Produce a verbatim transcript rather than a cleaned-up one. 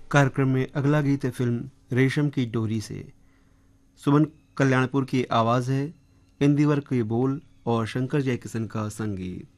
कार्यक्रम में अगला गीत है फिल्म रेशम की डोरी से। सुमन कल्याणपुर की आवाज़ है, इंदिवर के बोल और शंकर जयकिशन का संगीत।